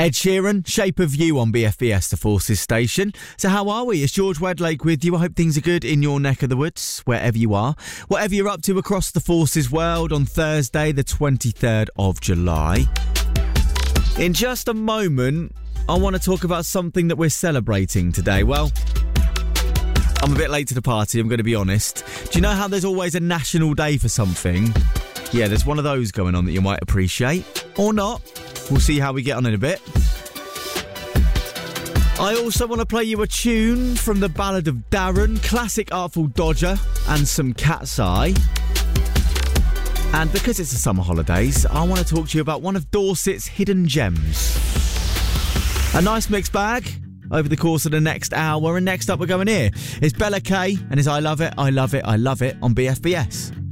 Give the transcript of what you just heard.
Ed Sheeran, Shape of You on BFBS, the Forces station. So how are we? It's George Wedlake with you. I hope things are good in your neck of the woods, wherever you are. Whatever you're up to across the Forces world on Thursday, the 23rd of July. In just a moment, I want to talk about something that we're celebrating today. Well, I'm a bit late to the party, I'm going to be honest. Do you know how there's always a national day for something? Yeah, there's one of those going on that you might appreciate. Or not. We'll see how we get on in a bit. I also want to play you a tune from the Ballad of Darren, classic Artful Dodger, and some Cat's Eye. And because it's the summer holidays, I want to talk to you about one of Dorset's hidden gems. A nice mixed bag over the course of the next hour. And next up, we're going here. It's Bella K and it's I Love It, I Love It, I Love It on BFBS.